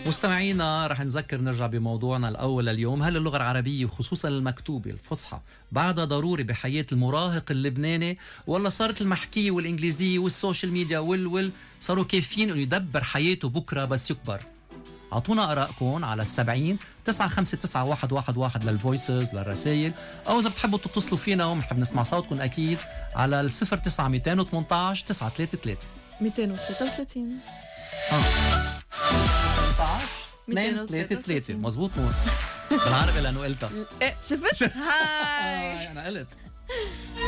مستمعينا رح نذكر نرجع بموضوعنا الأول اليوم. هل اللغة العربية وخصوصا المكتوبة الفصحى بعدها ضروري بحياة المراهق اللبناني، ولا صارت المحكية والإنجليزية والسوشيال ميديا صاروا كافيين إنه يدبر حياته بكرة بس يكبر؟ أعطونا آراءكم على 70-959-111 للفويسز للرسائل، أو إذا بتحبوا تتصلوا فينا ونحب نسمع صوتكم أكيد على 09-218-933 233 233 مزبوط نور بالعربي لأنه قلتها. شفت؟ هاي أنا قلت